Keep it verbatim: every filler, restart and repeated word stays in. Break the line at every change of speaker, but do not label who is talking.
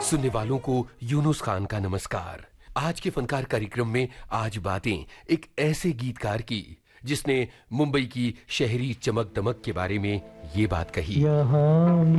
सुनने वालों को यूनुस खान का नमस्कार। आज के फनकार कार्यक्रम में आज बातें एक ऐसे गीतकार की जिसने मुंबई की शहरी चमक दमक के बारे में ये बात कही।